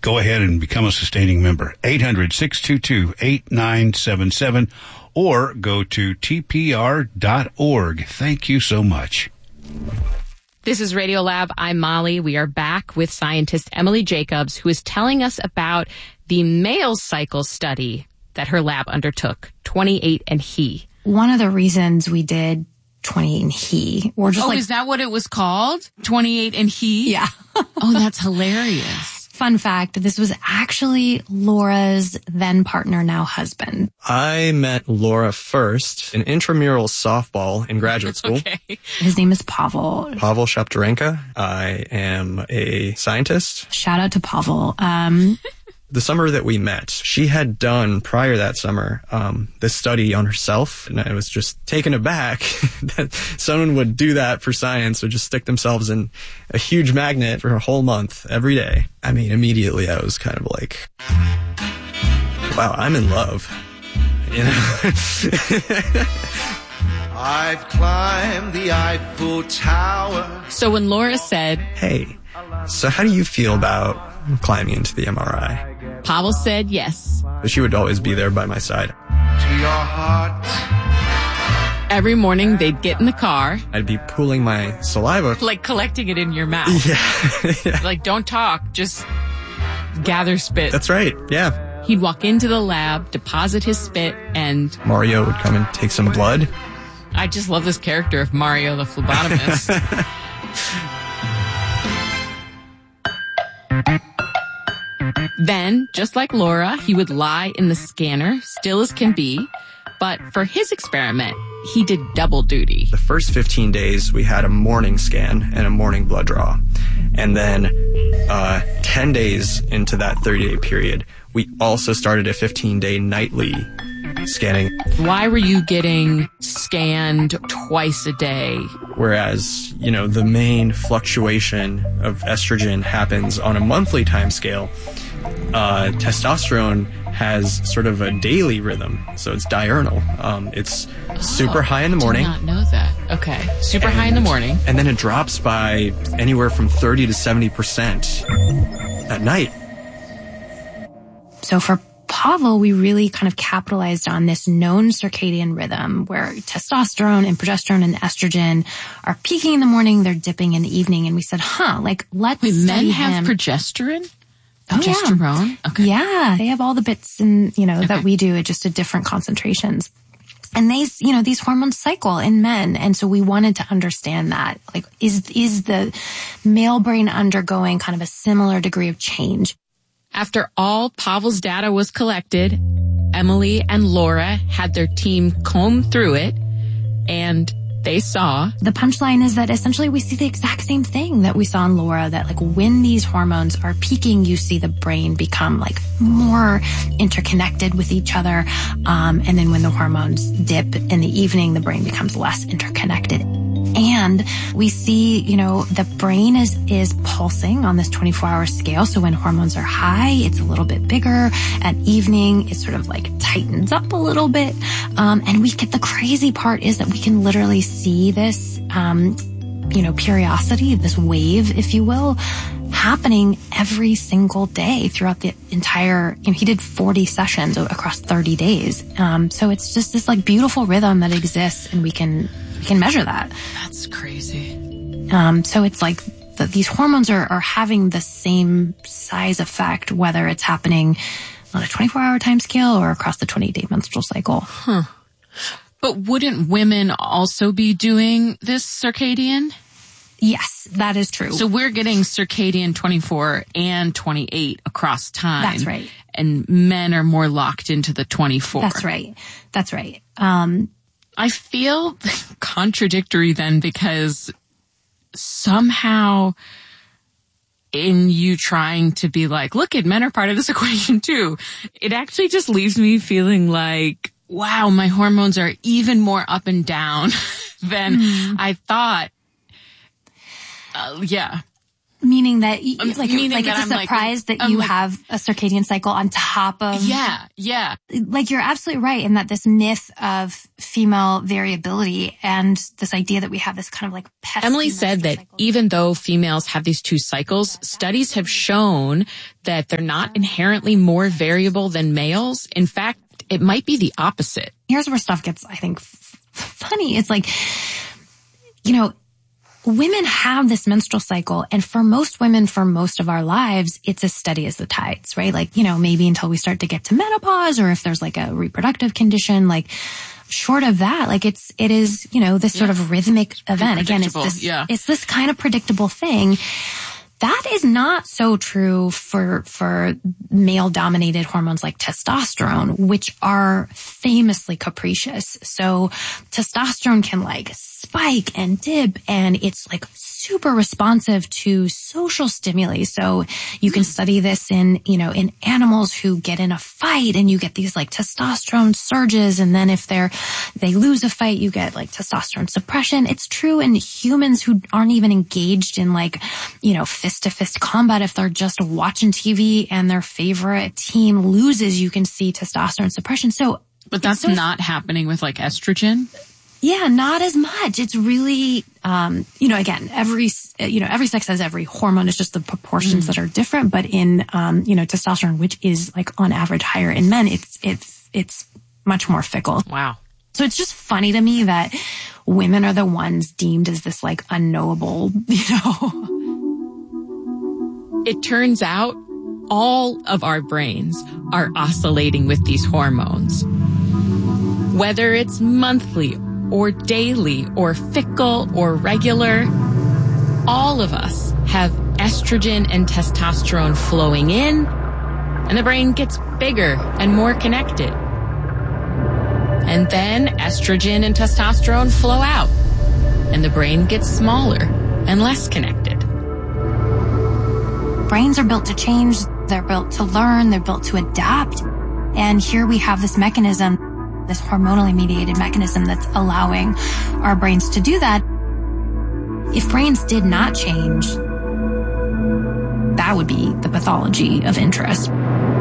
go ahead and become a sustaining member. 800-622-8977 or go to tpr.org. Thank you so much. This is Radiolab. I'm Molly. We are back with scientist Emily Jacobs, who is telling us about the male cycle study that her lab undertook, 28 and He. One of the reasons we did 28 and He, or just is that what it was called? 28 and He? Yeah. Oh, that's hilarious. Fun fact, this was actually Laura's then partner, now husband. I met Laura first in intramural softball in graduate school. Okay. His name is Pavel. Pavel Shaptarenka. I am a scientist. Shout out to Pavel. The summer that we met, she had done prior that summer this study on herself, and I was just taken aback that someone would do that for science, would just stick themselves in a huge magnet for a whole month every day. I mean, immediately I was kind of like, wow, I'm in love. You know? I've climbed the Eiffel Tower. So when Laura said, hey, so how do you feel about climbing into the MRI? Pavel said yes. She would always be there by my side. To your heart. Every morning they'd get in the car. I'd be pooling my saliva. Like collecting it in your mouth. Yeah. Like, don't talk, just gather spit. That's right, yeah. He'd walk into the lab, deposit his spit, and Mario would come and take some blood. I just love this character of Mario the phlebotomist. Then, just like Laura, he would lie in the scanner, still as can be. But for his experiment, he did double duty. The first 15 days, we had a morning scan and a morning blood draw. And then 10 days into that 30-day period, we also started a 15-day nightly scanning. Why were you getting scanned twice a day? Whereas, you know, the main fluctuation of estrogen happens on a monthly time scale. Testosterone has sort of a daily rhythm, so it's diurnal. It's super high in the morning. I did not know that. Okay, super high in the morning. And then it drops by anywhere from 30 to 70% at night. So for Pavel, we really kind of capitalized on this known circadian rhythm where testosterone and progesterone and estrogen are peaking in the morning, they're dipping in the evening. And we said, let's Wait, study men have him. progesterone? Oh, Progesterone? yeah. Okay. Yeah, they have all the bits and, that we do at just at different concentrations. And these hormones cycle in men. And so we wanted to understand that. Like, is the male brain undergoing kind of a similar degree of change? After all Pavel's data was collected, Emily and Laura had their team comb through it, and they saw... The punchline is that essentially we see the exact same thing that we saw in Laura, that like when these hormones are peaking, you see the brain become like more interconnected with each other. And then when the hormones dip in the evening, the brain becomes less interconnected. And we see, the brain is pulsing on this 24-hour scale. So when hormones are high, it's a little bit bigger. At evening, it sort of like tightens up a little bit. And the crazy part is that we can literally see this, periodicity, this wave, if you will, happening every single day throughout the entire, he did 40 sessions across 30 days. So it's just this like beautiful rhythm that exists, and we can measure that. That's crazy. So it's like these hormones are having the same size effect, whether it's happening on a 24-hour time scale or across the 20-day menstrual cycle. Huh. But wouldn't women also be doing this circadian? Yes, that is true. So we're getting circadian 24 and 28 across time. That's right. And men are more locked into the 24. That's right. I feel contradictory then, because somehow in you trying to be like, look, men are part of this equation too, it actually just leaves me feeling like, wow, my hormones are even more up and down than I thought. Yeah. Meaning that, Meaning like that it's a I'm surprise like, that you have a circadian cycle on top of. Yeah. Like you're absolutely right in that this myth of female variability and this idea that we have this kind of like pesky Emily said that cycle. even though females have these two cycles, studies have shown that they're not inherently more variable than males. In fact, it might be the opposite. Here's where stuff gets, I think, funny. It's like, you know, women have this menstrual cycle, and for most women, for most of our lives, it's as steady as the tides, right? Like, you know, maybe until we start to get to menopause, or if there's like a reproductive condition, like short of that, like it is, you know, this sort of rhythmic event. Again, it's this kind of predictable thing. That is not so true for male-dominated hormones like testosterone, which are famously capricious. So testosterone can like spike and dip, and it's like super responsive to social stimuli. So you can study this in animals who get in a fight, and you get these like testosterone surges. And then if they lose a fight, you get like testosterone suppression. It's true in humans who aren't even engaged in like, you know, fist-to-fist combat. If they're just watching TV and their favorite team loses, you can see testosterone suppression. But that's not happening with like estrogen? Yeah, not as much. It's really, again, every sex has every hormone. It's just the proportions that are different. But in, testosterone, which is like on average higher in men, it's much more fickle. Wow. So it's just funny to me that women are the ones deemed as this like unknowable, It turns out all of our brains are oscillating with these hormones. Whether it's monthly or daily or fickle or regular, all of us have estrogen and testosterone flowing in, and the brain gets bigger and more connected. And then estrogen and testosterone flow out, and the brain gets smaller and less connected. Brains are built to change, they're built to learn, they're built to adapt. And here we have this mechanism, this hormonally mediated mechanism that's allowing our brains to do that. If brains did not change, that would be the pathology of interest.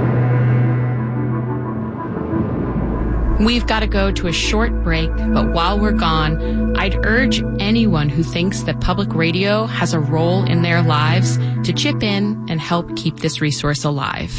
We've got to go to a short break, but while we're gone, I'd urge anyone who thinks that public radio has a role in their lives to chip in and help keep this resource alive.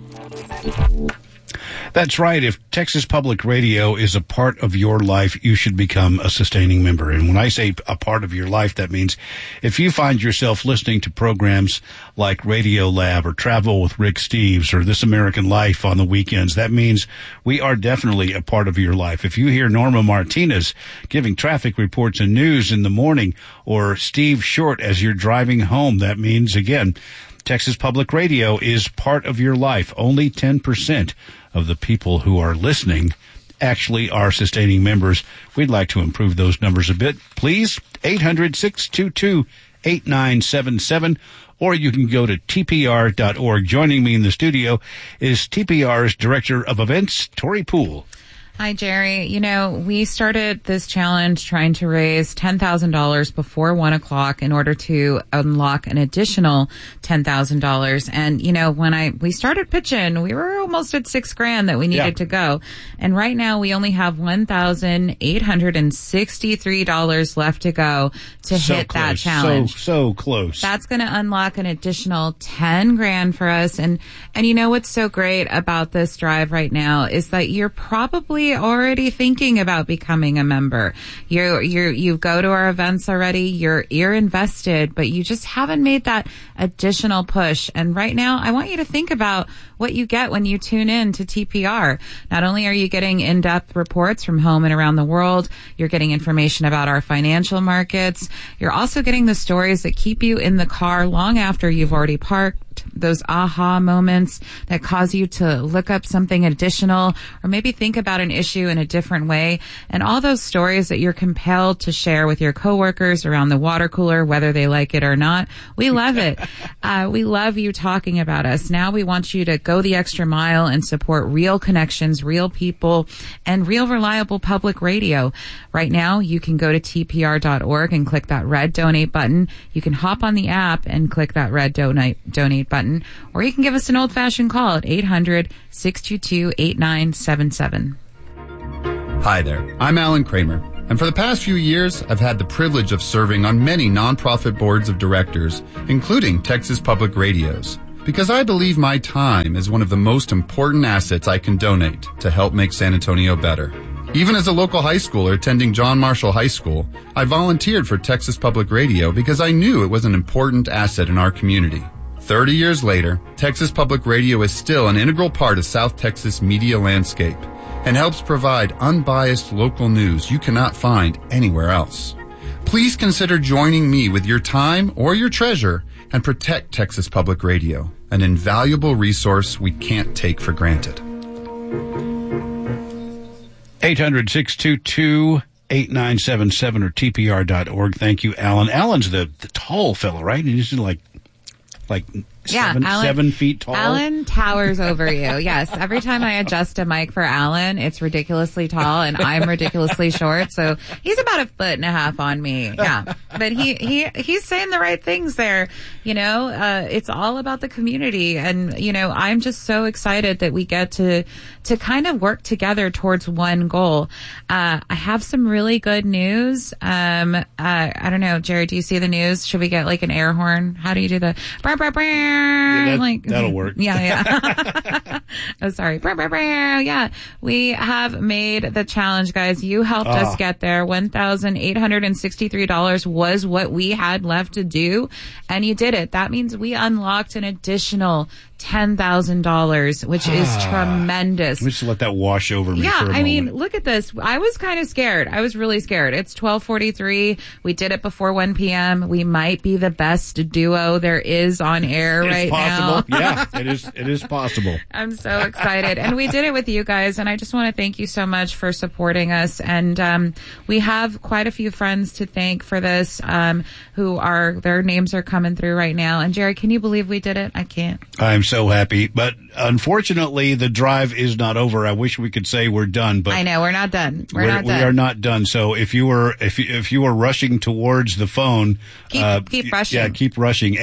That's right. If Texas Public Radio is a part of your life, you should become a sustaining member. And when I say a part of your life, that means if you find yourself listening to programs like Radio Lab or Travel with Rick Steves or This American Life on the weekends, that means we are definitely a part of your life. If you hear Norma Martinez giving traffic reports and news in the morning, or Steve Short as you're driving home, that means, again, Texas Public Radio is part of your life. Only 10% of the people who are listening actually are sustaining members. We'd like to improve those numbers a bit. Please, 800-622-8977, or you can go to tpr.org. Joining me in the studio is TPR's Director of Events, Tori Poole. Hi, Jerry. You know, we started this challenge trying to raise $10,000 before 1 o'clock in order to unlock an additional $10,000. And, you know, when we started pitching, we were almost at $6,000 that we needed to go. And right now we only have $1,863 left to go to hit that challenge. So close. That's going to unlock an additional $10,000 for us. And you know what's so great about this drive right now is that you're probably already thinking about becoming a member. You go to our events already. You're invested, but you just haven't made that additional push. And right now, I want you to think about what you get when you tune in to TPR. Not only are you getting in-depth reports from home and around the world, you're getting information about our financial markets. You're also getting the stories that keep you in the car long after you've already parked. unlocked, those aha moments that cause you to look up something additional or maybe think about an issue in a different way, and all those stories that you're compelled to share with your coworkers around the water cooler, whether they like it or not. We love it. We love you talking about us. Now we want you to go the extra mile and support real connections, real people, and real reliable public radio. Right now, you can go to tpr.org and click that red donate button. You can hop on the app and click that red donate button, or you can give us an old-fashioned call at 800-622-8977. Hi there, I'm Alan Kramer, and for the past few years, I've had the privilege of serving on many nonprofit boards of directors, including Texas Public Radio's, because I believe my time is one of the most important assets I can donate to help make San Antonio better. Even as a local high schooler attending John Marshall High School, I volunteered for Texas Public Radio because I knew it was an important asset in our community. 30 years later, Texas Public Radio is still an integral part of South Texas media landscape and helps provide unbiased local news you cannot find anywhere else. Please consider joining me with your time or your treasure and protect Texas Public Radio, an invaluable resource we can't take for granted. 800-622-8977 or tpr.org. Thank you, Alan. Alan's the tall fellow, right? He's like Yeah, seven, Alan, 7 feet tall. Alan towers over you. Yes. Every time I adjust a mic for Alan, it's ridiculously tall and I'm ridiculously short. So he's about 1.5 feet on me. Yeah. But he's saying the right things there. You know, it's all about the community. And, you know, I'm just so excited that we get to kind of work together towards one goal. I have some really good news. I don't know, Jerry, do you see the news? Should we get like an air horn? How do you do the Yeah, that'll work. Yeah. Oh, sorry. Yeah. We have made the challenge, guys. You helped us get there. $1,863 was what we had left to do, and you did it. That means we unlocked an additional $10,000, which is tremendous. Let me just let that wash over me for a moment. I mean, look at this. I was kind of scared. I was really scared. It's 12:43. We did it before 1 p.m. We might be the best duo there is on air right now. Yeah, it is possible. I'm so excited. And we did it with you guys. And I just want to thank you so much for supporting us. And we have quite a few friends to thank for this, their names are coming through right now. And Jerry, can you believe we did it? I can't. I'm so happy. But unfortunately, the drive is not over. I wish we could say we're done, but I know we're not done. We are not done. So if you were rushing towards the phone, keep rushing. Yeah, keep rushing.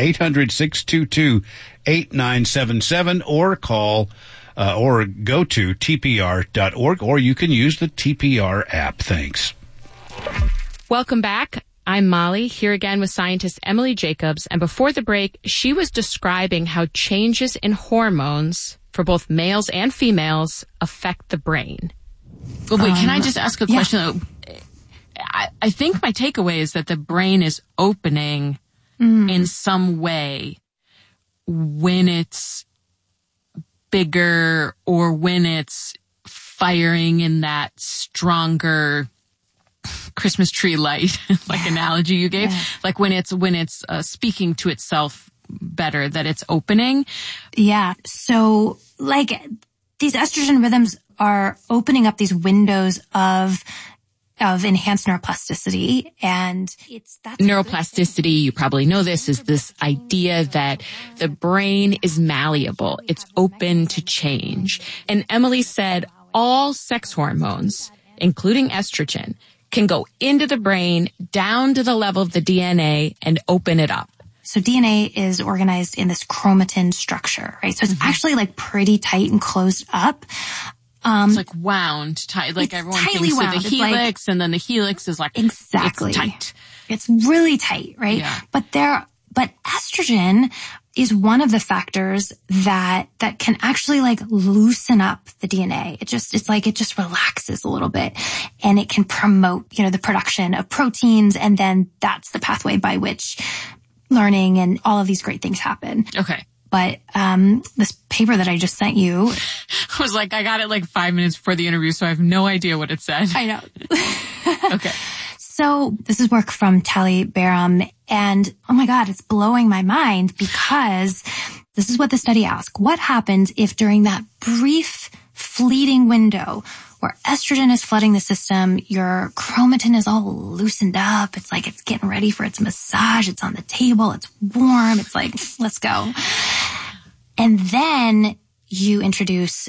800-622-8977 or call or go to tpr.org, or you can use the TPR app. Thanks. Welcome back. I'm Molly, here again with scientist Emily Jacobs, and before the break, she was describing how changes in hormones for both males and females affect the brain. But wait, can I just ask a question? I think my takeaway is that the brain is opening in some way when it's bigger or when it's firing in that stronger Christmas tree light, like analogy you gave, like when it's speaking to itself better, that it's opening. Yeah. So like these estrogen rhythms are opening up these windows of enhanced neuroplasticity, and that's neuroplasticity. You probably know this is this idea that the brain is malleable. It's open to change. And Emily said all sex hormones, including estrogen, can go into the brain, down to the level of the DNA, and open it up. So DNA is organized in this chromatin structure, right? So it's actually like pretty tight and closed up. It's like wound tight, like everyone thinks of the helix, and then the helix is like exactly it's tight. It's really tight, right? Yeah. But estrogen is one of the factors that can actually like loosen up the DNA. It just relaxes a little bit, and it can promote, the production of proteins, and then that's the pathway by which learning and all of these great things happen. Okay. But this paper that I just sent you, I was like, I got it like 5 minutes before the interview, so I have no idea what it said. I know. Okay. So this is work from Tali Barum, and oh my God, it's blowing my mind because This is what the study asked. What happens if during that brief, fleeting window where estrogen is flooding the system, your chromatin is all loosened up. It's like it's getting ready for its massage. It's on the table. It's warm. It's like, let's go. And then you introduce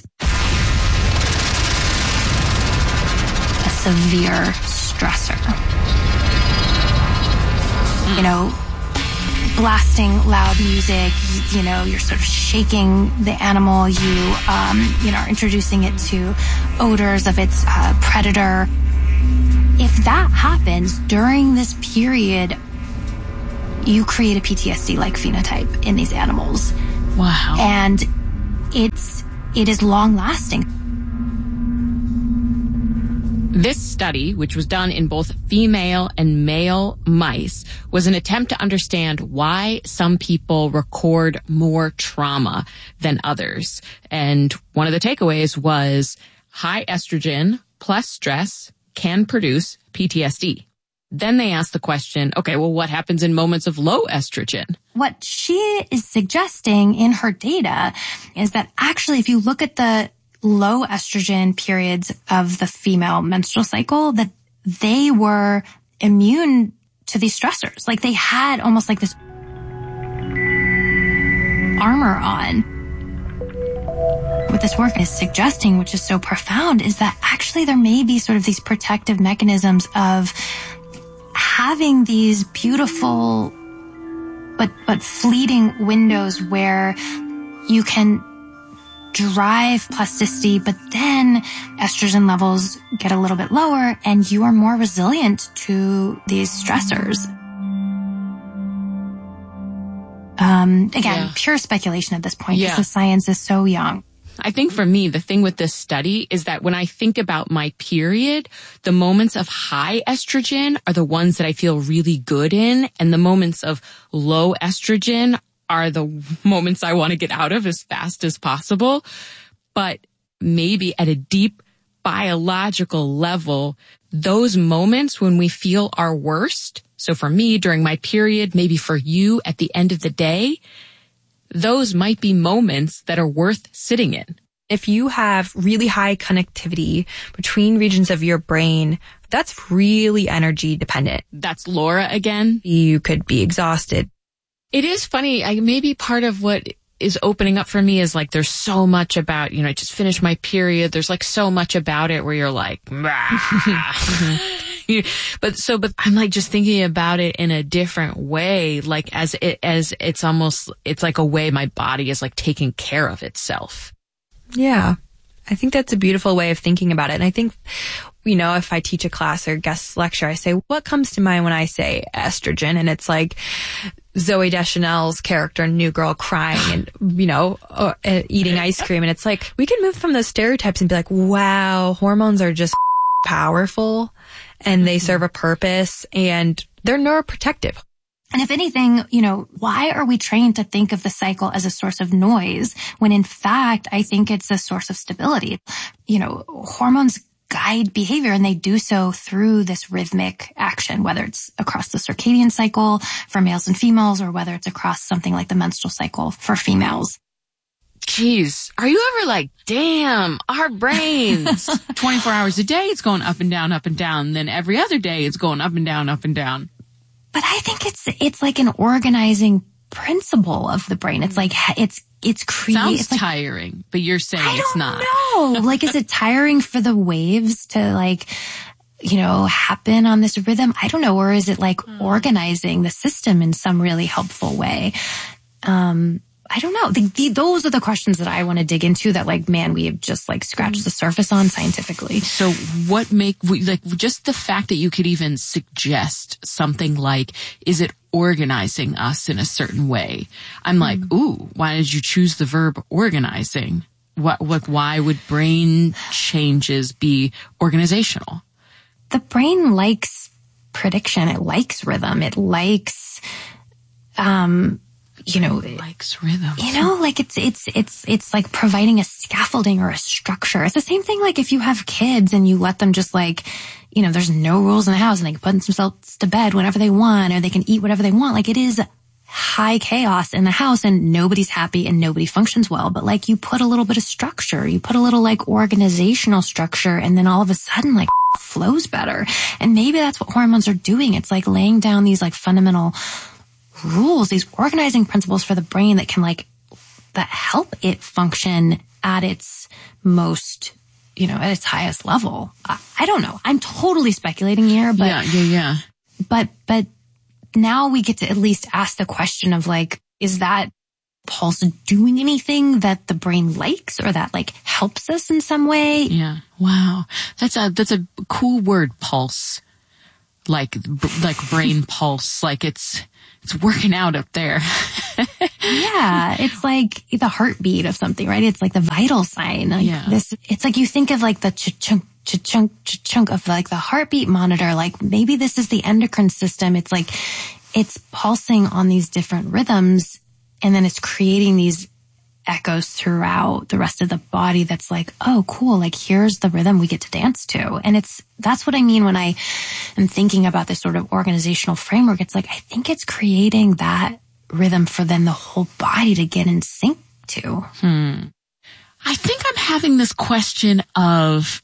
a severe stressor. You know, blasting loud music, you know, you're sort of shaking the animal, you know, are introducing it to odors of its predator. If that happens during this period, you create a PTSD-like phenotype in these animals. Wow. And it is long-lasting. This study, which was done in both female and male mice, was an attempt to understand why some people record more trauma than others. And one of the takeaways was high estrogen plus stress can produce PTSD. Then they asked the question, okay, well, what happens in moments of low estrogen? What she is suggesting in her data is that actually, if you look at the low estrogen periods of the female menstrual cycle, that they were immune to these stressors. Like they had almost like this armor on. What this work is suggesting, which is so profound, is that actually there may be sort of these protective mechanisms of having these beautiful but fleeting windows where you can drive plasticity, but then estrogen levels get a little bit lower and you are more resilient to these stressors. Again, pure speculation at this point because the science is so young. I think for me, the thing with this study is that when I think about my period, the moments of high estrogen are the ones that I feel really good in, and the moments of low estrogen are the moments I want to get out of as fast as possible. But maybe at a deep biological level, those moments when we feel our worst, so for me during my period, maybe for you at the end of the day, those might be moments that are worth sitting in. If you have really high connectivity between regions of your brain, that's really energy dependent. That's Laura again. You could be exhausted. It is funny. Maybe part of what is opening up for me is like there's so much about, I just finished my period. There's like so much about it where you're like, but I'm like just thinking about it in a different way, like as it's like a way my body is like taking care of itself. Yeah. I think that's a beautiful way of thinking about it. And I think, if I teach a class or guest lecture, I say, what comes to mind when I say estrogen? And it's like Zooey Deschanel's character, New Girl, crying and, eating ice cream. And it's like, we can move from those stereotypes and be like, wow, hormones are just powerful and they serve a purpose and they're neuroprotective. And if anything, why are we trained to think of the cycle as a source of noise when in fact, I think it's a source of stability? Hormones guide behavior and they do so through this rhythmic action, whether it's across the circadian cycle for males and females or whether it's across something like the menstrual cycle for females. Jeez, are you ever like, damn, our brains, 24 hours a day, it's going up and down, up and down. Then every other day it's going up and down, up and down. But I think it's like an organizing principle of the brain. It's like, it's sounds like, tiring, but you're saying it's not. I don't know. Like, is it tiring for the waves to happen on this rhythm? I don't know. Or is it like organizing the system in some really helpful way? I don't know. Those are the questions that I want to dig into that we have just scratched the surface on scientifically. So what just the fact that you could even suggest something like, is it organizing us in a certain way? I'm like, ooh, why did you choose the verb organizing? Why would brain changes be organizational? The brain likes prediction. It likes rhythm. It likes, it likes rhythm. It's like providing a scaffolding or a structure. It's the same thing if you have kids and you let them just there's no rules in the house and they can put themselves to bed whenever they want or they can eat whatever they want. It is high chaos in the house and nobody's happy and nobody functions well. But like you put a little bit of structure, you put a little like organizational structure, and then all of a sudden like flows better. And maybe that's what hormones are doing. It's like laying down these like fundamental rules, these organizing principles for the brain that can like, that help it function at its most, you know, at its highest level. I don't know. I'm totally speculating here, but Yeah. But now we get to at least ask the question of like, is that pulse doing anything that the brain likes or that like helps us in some way? Yeah. Wow. That's a cool word, pulse. Like brain pulse. Like it's working out up there. Yeah. It's like the heartbeat of something, right? It's like the vital sign. Like it's like you think of like the cha-chunk, cha-chunk, cha-chunk of like the heartbeat monitor. Like maybe this is the endocrine system. It's like, it's pulsing on these different rhythms, and then it's creating these echoes throughout the rest of the body that's like, oh, cool. Like here's the rhythm we get to dance to. And that's what I mean when I am thinking about this sort of organizational framework. It's like, I think it's creating that rhythm for then the whole body to get in sync to. I think I'm having this question of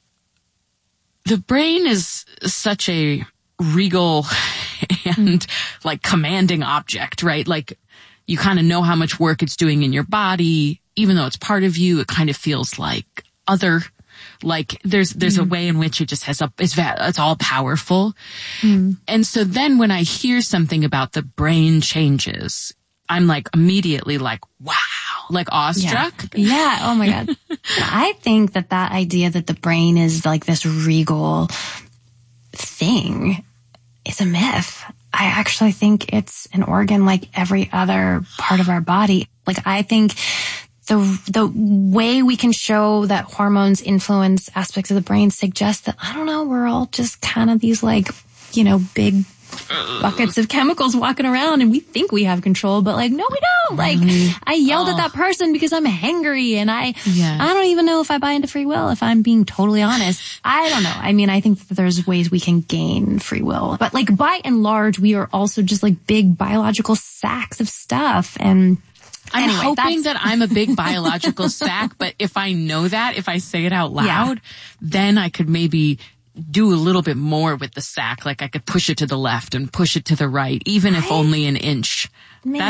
the brain is such a regal and like commanding object, right? Like you kind of know how much work it's doing in your body. Even though it's part of you, it kind of feels like other, like there's a way in which it just it's all powerful. And so then when I hear something about the brain changes, I'm like immediately like, wow, like awestruck. Yeah. Oh my God. I think that idea that the brain is like this regal thing is a myth. I actually think it's an organ like every other part of our body. Like I think the way we can show that hormones influence aspects of the brain suggests that, I don't know, we're all just kind of these like, you know, big buckets of chemicals walking around and we think we have control, but like, no, we don't. Like I yelled at that person because I'm hangry and I don't even know if I buy into free will, if I'm being totally honest. I don't know. I mean, I think that there's ways we can gain free will, but like by and large, we are also just like big biological sacks of stuff. And I'm hoping that I'm a big biological sack, but if I know that, if I say it out loud, then I could maybe do a little bit more with the sack. Like I could push it to the left and push it to the right, even if only an inch. Maybe.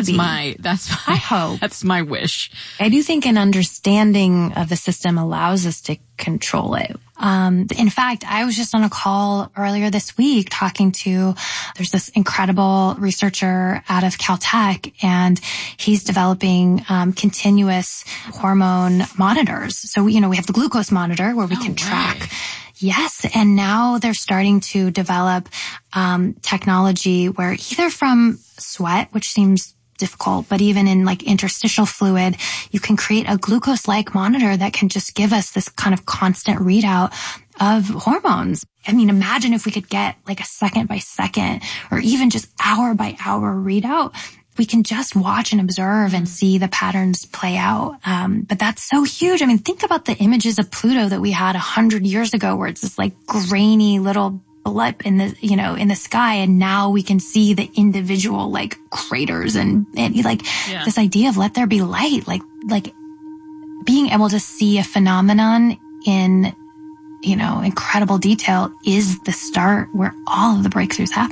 I hope. That's my wish. I do think an understanding of the system allows us to control it. In fact, I was just on a call earlier this week talking to, there's this incredible researcher out of Caltech, and he's developing continuous hormone monitors. So, you know, we have the glucose monitor where we can track. Yes. And now they're starting to develop technology where either from sweat, which seems difficult, but even in like interstitial fluid, you can create a glucose-like monitor that can just give us this kind of constant readout of hormones. I mean, imagine if we could get like a second by second or even just hour by hour readout. We can just watch and observe and see the patterns play out. But that's so huge. I mean, think about the images of Pluto that we had 100 years ago, where it's this like grainy little blip in the, you know, in the sky. And now we can see the individual like craters and like this idea of let there be light, like being able to see a phenomenon in, you know, incredible detail is the start where all of the breakthroughs happen.